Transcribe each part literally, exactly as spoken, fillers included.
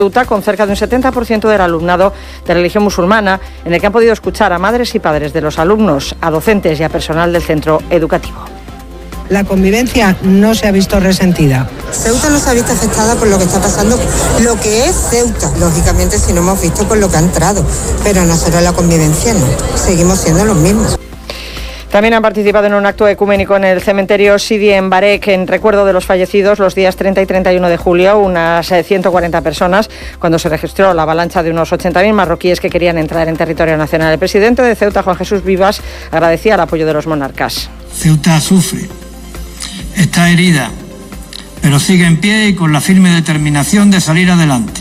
Ceuta, con cerca de un setenta por ciento del alumnado de religión musulmana, en el que han podido escuchar a madres y padres de los alumnos, a docentes y a personal del centro educativo. La convivencia no se ha visto resentida. Ceuta no se ha visto afectada por lo que está pasando, lo que es Ceuta, lógicamente si no hemos visto por lo que ha entrado, pero nosotros la convivencia no, seguimos siendo los mismos. También han participado en un acto ecuménico en el cementerio Sidi en Barek, en recuerdo de los fallecidos los días treinta y treinta y uno de julio, unas ciento cuarenta personas, cuando se registró la avalancha de unos ochenta mil marroquíes que querían entrar en territorio nacional. El presidente de Ceuta, Juan Jesús Vivas, agradecía el apoyo de los monarcas. Ceuta sufre, está herida, pero sigue en pie y con la firme determinación de salir adelante.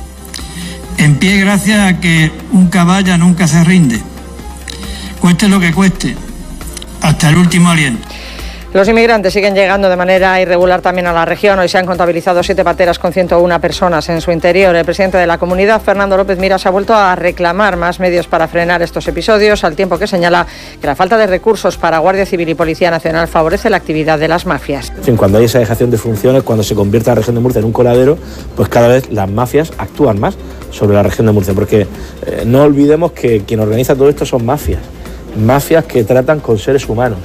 En pie gracias a que un caballa nunca se rinde, cueste lo que cueste, hasta el último aliento. Los inmigrantes siguen llegando de manera irregular también a la región. Hoy se han contabilizado siete pateras con ciento una personas en su interior. El presidente de la comunidad, Fernando López Miras, ha vuelto a reclamar más medios para frenar estos episodios, al tiempo que señala que la falta de recursos para Guardia Civil y Policía Nacional favorece la actividad de las mafias. En fin, cuando hay esa dejación de funciones, cuando se convierte la región de Murcia en un coladero, pues cada vez las mafias actúan más sobre la región de Murcia, porque eh, no olvidemos que quien organiza todo esto son mafias. Mafias que tratan con seres humanos.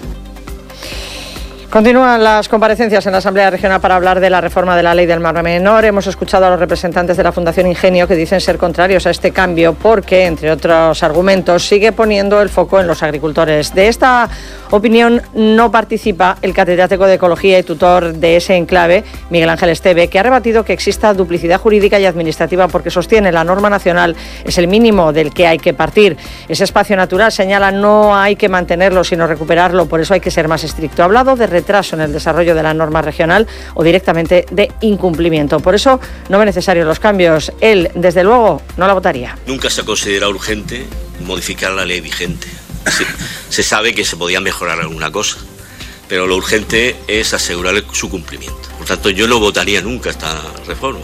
Continúan las comparecencias en la Asamblea Regional para hablar de la reforma de la Ley del Mar Menor. Hemos escuchado a los representantes de la Fundación Ingenio que dicen ser contrarios a este cambio porque, entre otros argumentos, sigue poniendo el foco en los agricultores. De esta opinión no participa el catedrático de Ecología y tutor de ese enclave, Miguel Ángel Esteve, que ha rebatido que exista duplicidad jurídica y administrativa porque sostiene la norma nacional es el mínimo del que hay que partir. Ese espacio natural, señala, no hay que mantenerlo sino recuperarlo, por eso hay que ser más estricto. Ha hablado de retraso en el desarrollo de la norma regional o directamente de incumplimiento. Por eso no ve necesarios los cambios. Él, desde luego, no la votaría. Nunca se ha considerado urgente modificar la ley vigente. Se, se sabe que se podía mejorar alguna cosa, pero lo urgente es asegurar su cumplimiento. Por tanto, yo no votaría nunca esta reforma,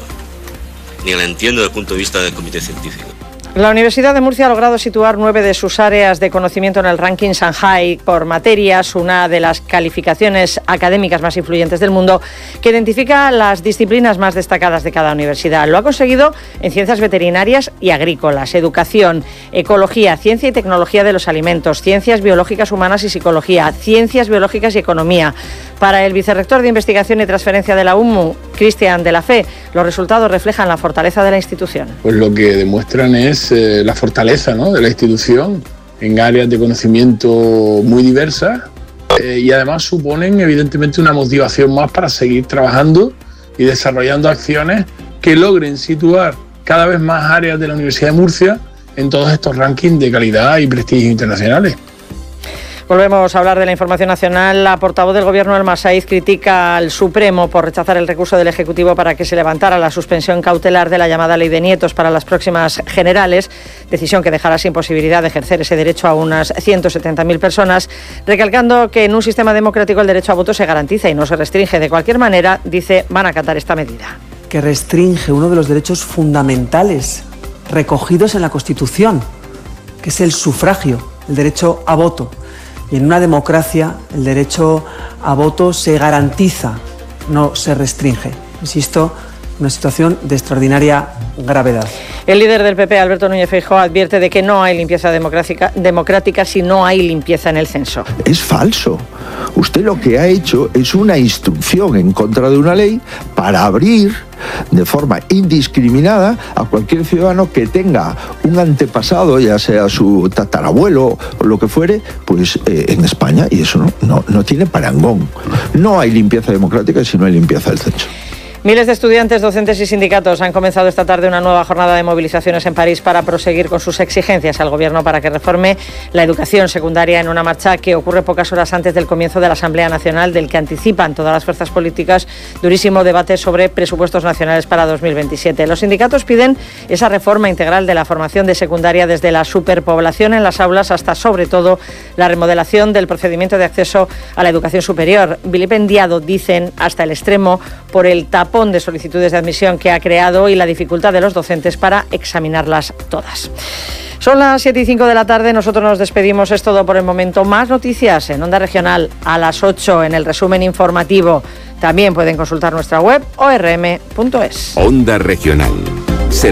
ni la entiendo desde el punto de vista del Comité Científico. La Universidad de Murcia ha logrado situar nueve de sus áreas de conocimiento en el ranking Shanghai por materias, una de las calificaciones académicas más influyentes del mundo, que identifica las disciplinas más destacadas de cada universidad. Lo ha conseguido en ciencias veterinarias y agrícolas, educación, ecología, ciencia y tecnología de los alimentos, ciencias biológicas humanas y psicología, ciencias biológicas y economía. Para el vicerrector de Investigación y Transferencia de la U M U, Cristian de la Fe, los resultados reflejan la fortaleza de la institución. Pues lo que demuestran es eh, la fortaleza, ¿no?, de la institución en áreas de conocimiento muy diversas eh, y además suponen evidentemente una motivación más para seguir trabajando y desarrollando acciones que logren situar cada vez más áreas de la Universidad de Murcia en todos estos rankings de calidad y prestigio internacionales. Volvemos a hablar de la información nacional. La portavoz del Gobierno, Elma Saiz, critica al Supremo por rechazar el recurso del Ejecutivo para que se levantara la suspensión cautelar de la llamada Ley de Nietos para las próximas generales, decisión que dejará sin posibilidad de ejercer ese derecho a unas ciento setenta mil personas, recalcando que en un sistema democrático el derecho a voto se garantiza y no se restringe. De cualquier manera, dice, van a acatar esta medida. Que restringe uno de los derechos fundamentales recogidos en la Constitución, que es el sufragio, el derecho a voto. Y en una democracia el derecho a voto se garantiza, no se restringe. Insisto, una situación de extraordinaria gravedad. El líder del P P, Alberto Núñez Feijóo, advierte de que no hay limpieza democrática, democrática si no hay limpieza en el censo. Es falso. Usted lo que ha hecho es una instrucción en contra de una ley para abrir de forma indiscriminada a cualquier ciudadano que tenga un antepasado, ya sea su tatarabuelo o lo que fuere, pues eh, en España, y eso no, no, no tiene parangón. No hay limpieza democrática si no hay limpieza del censo. Miles de estudiantes, docentes y sindicatos han comenzado esta tarde una nueva jornada de movilizaciones en París para proseguir con sus exigencias al Gobierno para que reforme la educación secundaria, en una marcha que ocurre pocas horas antes del comienzo de la Asamblea Nacional, del que anticipan todas las fuerzas políticas durísimo debate sobre presupuestos nacionales para dos mil veintisiete. Los sindicatos piden esa reforma integral de la formación de secundaria, desde la superpoblación en las aulas hasta, sobre todo, la remodelación del procedimiento de acceso a la educación superior, vilipendiado, dicen, hasta el extremo por el tapón de solicitudes de admisión que ha creado y la dificultad de los docentes para examinarlas todas. Son las siete y cinco de la tarde, nosotros nos despedimos, es todo por el momento. Más noticias en Onda Regional a las ocho en el resumen informativo. También pueden consultar nuestra web o r m punto es. Onda Regional.